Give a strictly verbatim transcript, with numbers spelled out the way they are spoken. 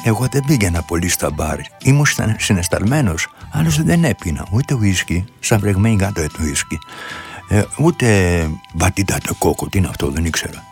Εγώ δεν πήγαινα πολύ στα μπαρ. Ήμουν συναισθαλμένος, άλλωστε δεν έπινα ούτε ουίσκι, σαν βρεγμένη γάτο το ουίσκι, ε, ούτε μπατίτα το κόκο, τι είναι αυτό, δεν ήξερα.